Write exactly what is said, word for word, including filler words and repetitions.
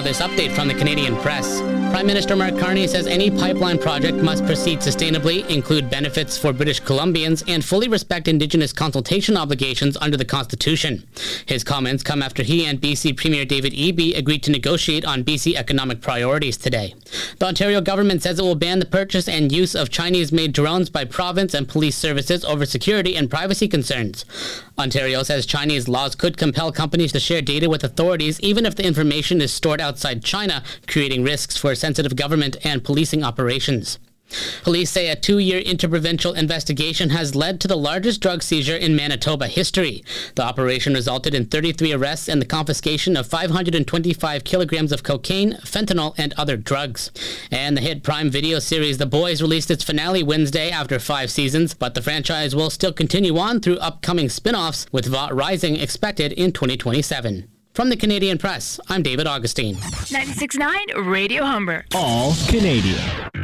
this update from the Canadian Press. Prime Minister Mark Carney says any pipeline project must proceed sustainably, include benefits for British Columbians, and fully respect Indigenous consultation obligations under the Constitution. His comments come after he and B C Premier David Eby agreed to negotiate on B C economic priorities today. The Ontario government says it will ban the purchase and use of Chinese-made drones by province and police services over security and privacy concerns. Ontario says Chinese laws could compel companies to share data with authorities even if the information is stored outside China, creating risks for sensitive government and policing operations. Police say a two-year interprovincial investigation has led to the largest drug seizure in Manitoba history. The operation resulted in thirty-three arrests and the confiscation of five hundred twenty-five kilograms of cocaine, fentanyl, and other drugs. And the hit Prime Video series The Boys released its finale Wednesday after five seasons, but the franchise will still continue on through upcoming spin-offs, with V O T Rising expected in twenty twenty-seven. From the Canadian Press, I'm David Augustine. ninety-six point nine Radio Humber. All Canadian.